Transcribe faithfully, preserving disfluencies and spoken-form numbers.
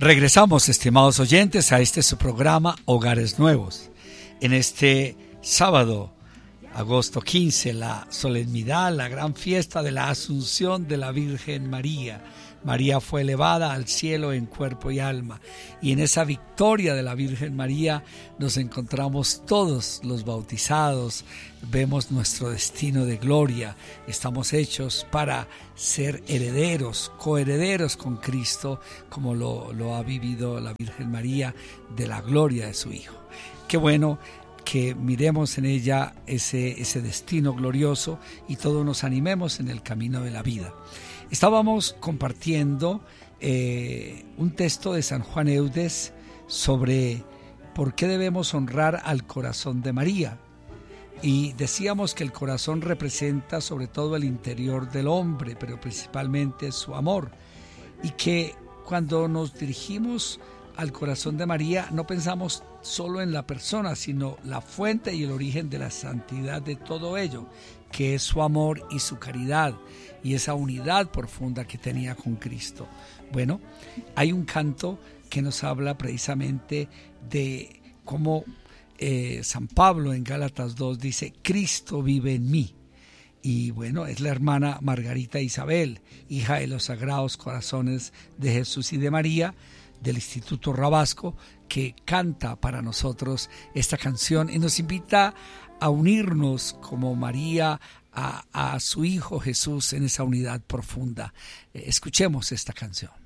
Regresamos, estimados oyentes, a este su programa Hogares Nuevos. En este sábado, agosto quince, la solemnidad, la gran fiesta de la Asunción de la Virgen María. María fue elevada al cielo en cuerpo y alma, y en esa victoria de la Virgen María nos encontramos todos los bautizados, vemos nuestro destino de gloria, estamos hechos para ser herederos, coherederos con Cristo, como lo, lo ha vivido la Virgen María, de la gloria de su Hijo. Qué bueno que miremos en ella ese, ese destino glorioso y todos nos animemos en el camino de la vida. Estábamos compartiendo eh, un texto de San Juan Eudes sobre por qué debemos honrar al corazón de María. Y decíamos que el corazón representa sobre todo el interior del hombre, pero principalmente su amor. Y que cuando nos dirigimos al corazón de María no pensamos solo en la persona, sino la fuente y el origen de la santidad de todo ello, que es su amor y su caridad y esa unidad profunda que tenía con Cristo. Bueno, hay un canto que nos habla precisamente de cómo eh, San Pablo en Gálatas dos dice: Cristo vive en mí. Y bueno, es la hermana Margarita Isabel, hija de los Sagrados Corazones de Jesús y de María, del Instituto Rabasco, que canta para nosotros esta canción y nos invita a unirnos como María a, a su Hijo Jesús en esa unidad profunda. Eh, escuchemos esta canción.